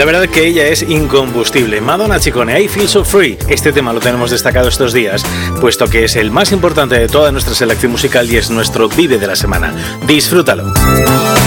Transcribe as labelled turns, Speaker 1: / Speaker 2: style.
Speaker 1: La verdad que ella es incombustible. Madonna Ciccone, I Feel So Free. Este tema lo tenemos destacado estos días, puesto que es el más importante de toda nuestra selección musical y es nuestro Vive de la semana. Disfrútalo.